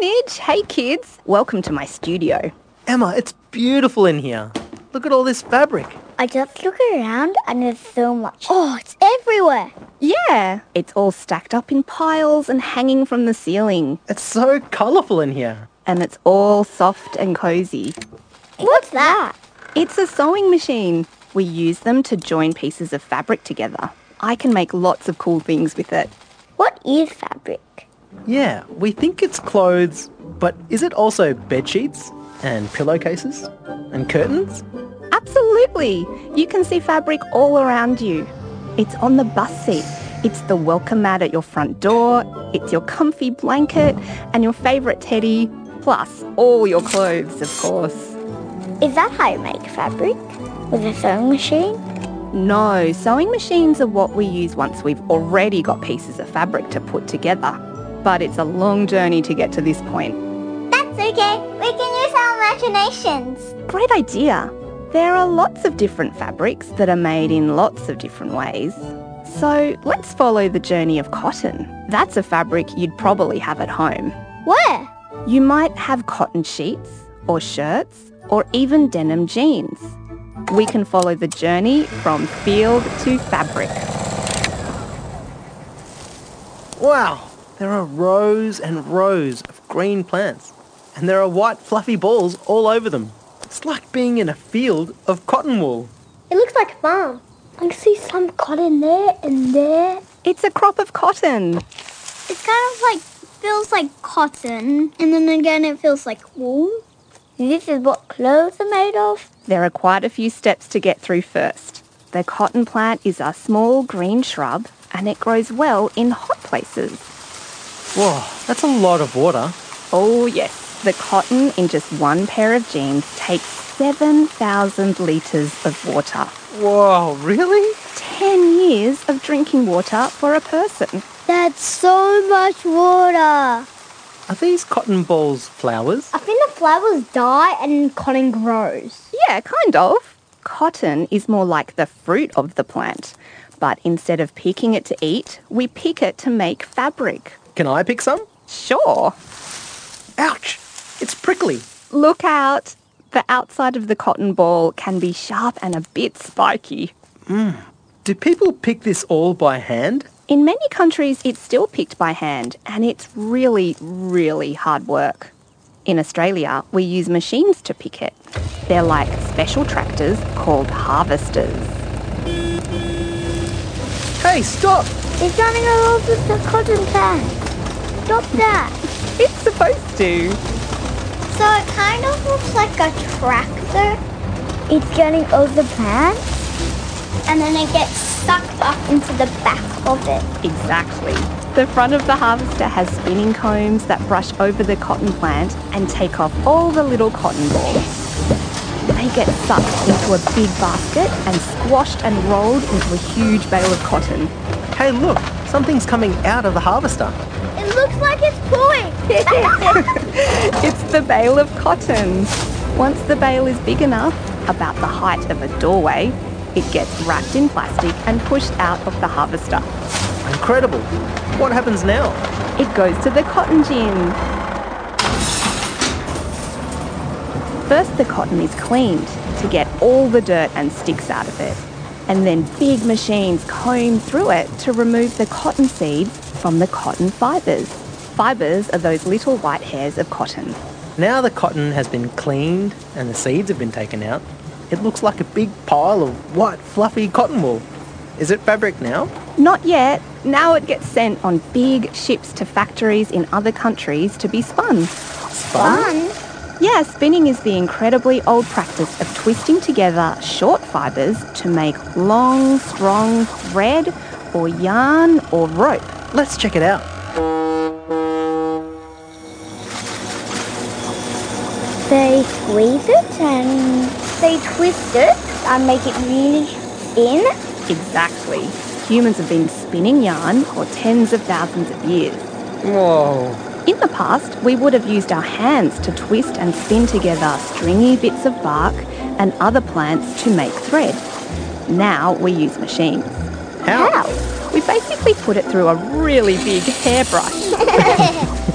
Midge. Hey, kids. Welcome to my studio. Emma, it's beautiful in here. Look at all this fabric. I just look around and there's so much. Oh, it's everywhere. Yeah, it's all stacked up in piles and hanging from the ceiling. It's so colourful in here. And it's all soft and cosy. What's that? It's a sewing machine. We use them to join pieces of fabric together. I can make lots of cool things with it. What is fabric? Yeah, we think it's clothes, but is it also bed sheets and pillowcases and curtains? Absolutely. You can see fabric all around you. It's on the bus seat. It's the welcome mat at your front door. It's your comfy blanket and your favourite teddy, plus all your clothes, of course. Is that how you make fabric? With a sewing machine? No, sewing machines are what we use once we've already got pieces of fabric to put together. But it's a long journey to get to this point. That's okay. We can use our imaginations. Great idea. There are lots of different fabrics that are made in lots of different ways. So let's follow the journey of cotton. That's a fabric you'd probably have at home. Where? You might have cotton sheets or shirts or even denim jeans. We can follow the journey from field to fabric. Wow, there are rows and rows of green plants, and there are white fluffy balls all over them. It's like being in a field of cotton wool. It looks like a farm. I can see some cotton there and there. It's a crop of cotton. It's kind of like, feels like cotton, and then again it feels like wool. This is what clothes are made of? There are quite a few steps to get through first. The cotton plant is a small green shrub and it grows well in hot places. Whoa, that's a lot of water. Oh yes, the cotton in just one pair of jeans takes 7,000 litres of water. Whoa, really? 10 years of drinking water for a person. That's so much water. Are these cotton balls flowers? I think the flowers die and cotton grows. Yeah, kind of. Cotton is more like the fruit of the plant. But instead of picking it to eat, we pick it to make fabric. Can I pick some? Sure. Ouch! It's prickly. Look out. The outside of the cotton ball can be sharp and a bit spiky. Do people pick this all by hand? In many countries, it's still picked by hand, and it's really, really hard work. In Australia, we use machines to pick it. They're like special tractors called harvesters. Hey, stop! It's running all over the cotton plant. Stop that. It's supposed to. So it kind of looks like a tractor. It's getting over the plant, and then it gets sucked up into the back of it. Exactly. The front of the harvester has spinning combs that brush over the cotton plant and take off all the little cotton balls. They get sucked into a big basket and squashed and rolled into a huge bale of cotton. Hey, look! Something's coming out of the harvester. It looks like it's pulling. It's the bale of cotton. Once the bale is big enough, about the height of a doorway, it gets wrapped in plastic and pushed out of the harvester. Incredible! What happens now? It goes to the cotton gin. First, the cotton is cleaned to get all the dirt and sticks out of it. And then big machines comb through it to remove the cotton seeds from the cotton fibres. Fibres are those little white hairs of cotton. Now the cotton has been cleaned and the seeds have been taken out. It looks like a big pile of white, fluffy cotton wool. Is it fabric now? Not yet. Now it gets sent on big ships to factories in other countries to be spun. Spun? Yeah, spinning is the incredibly old practice of twisting together short fibres to make long, strong thread or yarn or rope. Let's check it out. They squeeze it and they twist it and make it really thin. Exactly. Humans have been spinning yarn for tens of thousands of years. Whoa. In the past, we would have used our hands to twist and spin together stringy bits of bark and other plants to make thread. Now we use machines. How? We basically put it through a really big hairbrush.